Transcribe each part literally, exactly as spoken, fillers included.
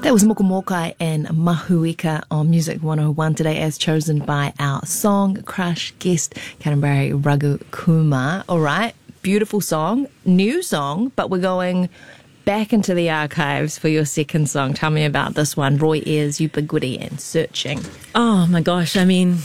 That was Mokomokai and Mahuika on Music one oh one today, as chosen by our Song Crush guest, Canterbury Raghu Kumar. All right, beautiful song, new song, but we're going back into the archives for your second song. Tell me about this one, Roy Ayers, Ubiquity and Searching. Oh my gosh, I mean,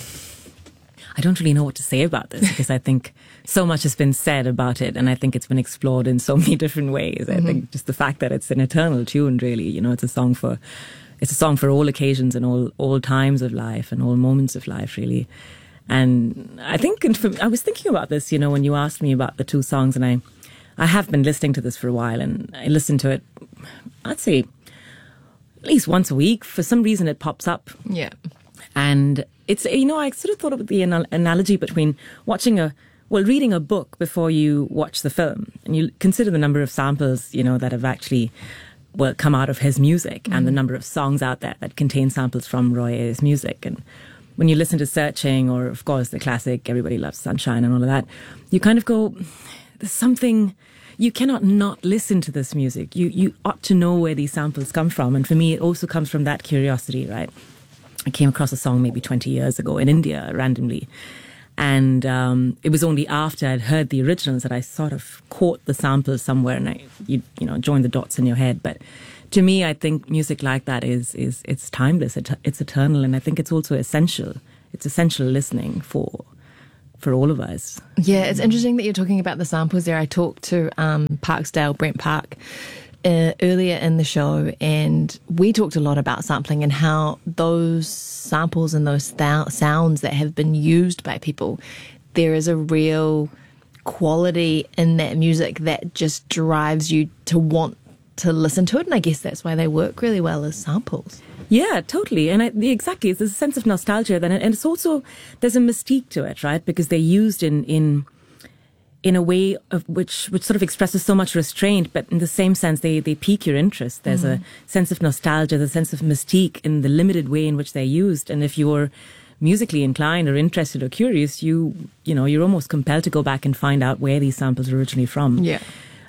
I don't really know what to say about this because I think so much has been said about it, and I think it's been explored in so many different ways. Mm-hmm. I think just the fact that it's an eternal tune, really, you know, it's a song for, it's a song for all occasions and all, all times of life and all moments of life, really. And I think, I was thinking about this, you know, when you asked me about the two songs, and I, I have been listening to this for a while, and I listen to it, I'd say, at least once a week. For some reason, it pops up. Yeah. And it's, you know, I sort of thought of the anal- analogy between watching a, well, reading a book before you watch the film. And you consider the number of samples, you know, that have actually, well, come out of his music, mm. and the number of songs out there that contain samples from Roy Ayers' music. And when you listen to Searching, or of course the classic Everybody Loves Sunshine and all of that, you kind of go, there's something, you cannot not listen to this music. You, you ought to know where these samples come from. And for me, it also comes from that curiosity, right? I came across a song maybe twenty years ago in India randomly. And um, it was only after I'd heard the originals that I sort of caught the samples somewhere, and I, you, you know, joined the dots in your head. But to me, I think music like that is, is it's timeless, it's eternal, and I think it's also essential. It's essential listening for for all of us. Yeah, it's interesting that you're talking about the samples there. I talked to um, Parksdale, Brent Park, Uh, earlier in the show, and we talked a lot about sampling and how those samples and those th- sounds that have been used by people, there is a real quality in that music that just drives you to want to listen to it, and I guess that's why they work really well as samples. Yeah, totally. And I, exactly, there's a sense of nostalgia then, and it's also, there's a mystique to it, right? Because they're used in in in a way of which which sort of expresses so much restraint, but in the same sense, they, they pique your interest. There's mm. a sense of nostalgia, the sense of mystique in the limited way in which they're used. And if you're musically inclined or interested or curious, you you know, you're almost compelled to go back and find out where these samples are originally from. Yeah.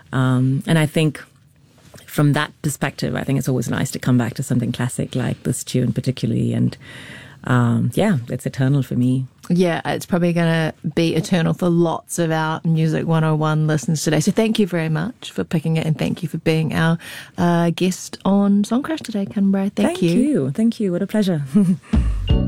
Um, and I think from that perspective, I think it's always nice to come back to something classic like this tune particularly. And um, yeah, it's eternal for me. Yeah, it's probably going to be eternal for lots of our Music one oh one listeners today. So thank you very much for picking it, and thank you for being our uh, guest on Song Crush today, Canberra. Thank, thank you. you. Thank you. What a pleasure.